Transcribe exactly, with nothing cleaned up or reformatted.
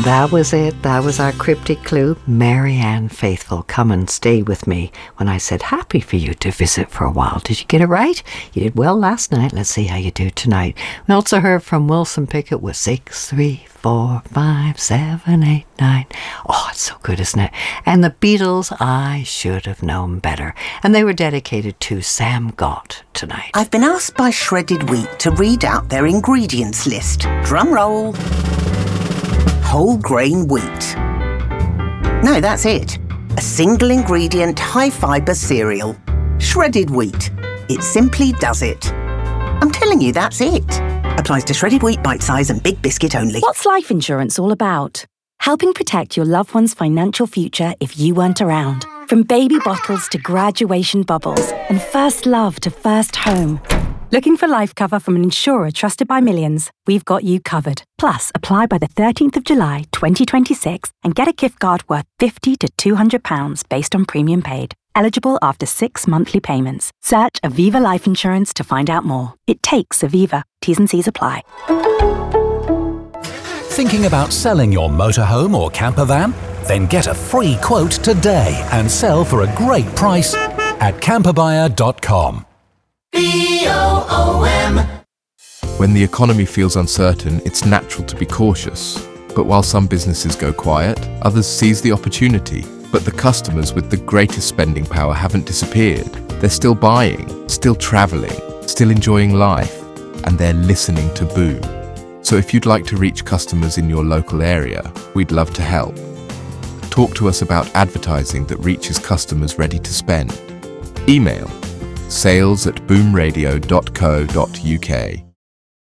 That was it. That was our cryptic clue. Marianne Faithfull, come and stay with me when I said happy for you to visit for a while. Did you get it right? You did well last night. Let's see how you do tonight. We also heard from Wilson Pickett with six, three, four, five, seven, eight, nine. Oh, it's so good, isn't it? And the Beatles, I Should Have Known Better. And they were dedicated to Sam Gott tonight. I've been asked by Shredded Wheat to read out their ingredients list. Drum roll. Whole grain wheat. No, that's it. A single ingredient high fibre cereal. Shredded wheat. It simply does it. I'm telling you, that's it. Applies to shredded wheat, bite size and big biscuit only. What's life insurance all about? Helping protect your loved one's financial future if you weren't around. From baby bottles to graduation bubbles and first love to first home. Looking for life cover from an insurer trusted by millions? We've got you covered. Plus, apply by the thirteenth of July, twenty twenty-six and get a gift card worth fifty to two hundred pounds based on premium paid. Eligible after six monthly payments. Search Aviva Life Insurance to find out more. It takes Aviva. T's and C's apply. Thinking about selling your motorhome or camper van? Then get a free quote today and sell for a great price at camper buyer dot com. B O O M. When the economy feels uncertain, it's natural to be cautious. But while some businesses go quiet, others seize the opportunity. But the customers with the greatest spending power haven't disappeared. They're still buying, still travelling, still enjoying life, and they're listening to Boom. So if you'd like to reach customers in your local area, we'd love to help. Talk to us about advertising that reaches customers ready to spend. Email sales at boom radio dot co dot uk.